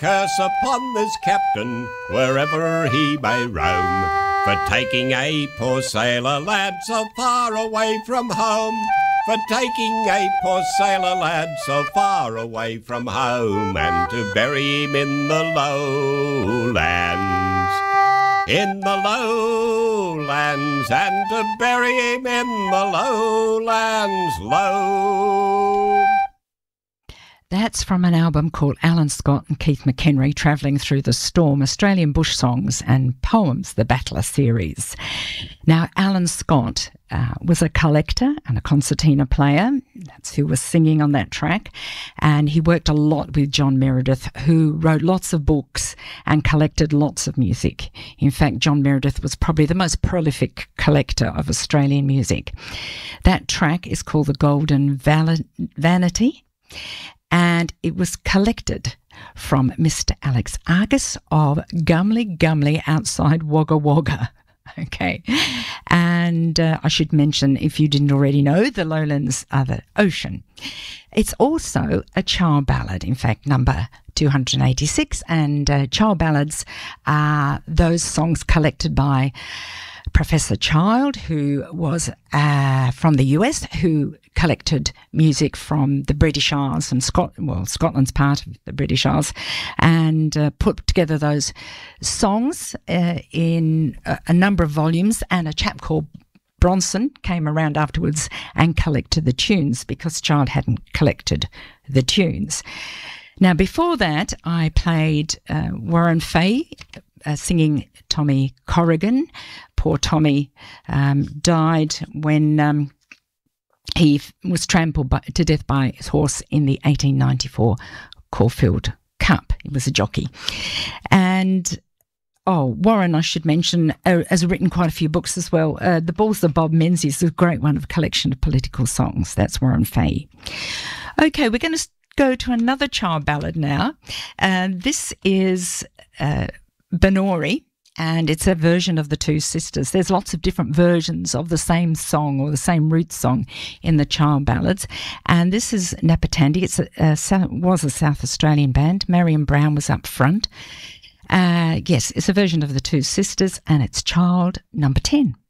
curse upon this captain, wherever he may roam, for taking a poor sailor lad so far away from home, for taking a poor sailor lad so far away from home, and to bury him in the lowlands, in the lowlands, and to bury him in the lowlands, low. That's from an album called Alan Scott and Keith McHenry Travelling Through the Storm, Australian Bush Songs and Poems, the Battler series. Now, Alan Scott was a collector and a concertina player. That's who was singing on that track. And he worked a lot with John Meredith, who wrote lots of books and collected lots of music. In fact, John Meredith was probably the most prolific collector of Australian music. That track is called The Golden Vanity, and it was collected from Mr. Alex Argus of Gumley outside Wagga Wagga. Okay. And I should mention, if you didn't already know, the lowlands are the ocean. It's also a child ballad, in fact, number 286. And child ballads are those songs collected by Professor Child, who was from the US, who collected music from the British Isles and Scotland's part of the British Isles, and put together those songs in a number of volumes. And a chap called Bronson came around afterwards and collected the tunes, because Child hadn't collected the tunes. Now, before that, I played Warren Fay singing Tommy Corrigan. Poor Tommy died when he was trampled to death by his horse in the 1894 Caulfield Cup. He was a jockey. And Warren, I should mention, has written quite a few books as well. The Balls of Bob Menzies is a great one of a collection of political songs. That's Warren Fay. Okay, we're going to go to another child ballad now. This is Benori, and it's a version of the Two Sisters. There's lots of different versions of the same song or the same root song in the child ballads. And this is Napatandi. It was a South Australian band. Marion Brown was up front. Yes, it's a version of the Two Sisters, and it's child number 10.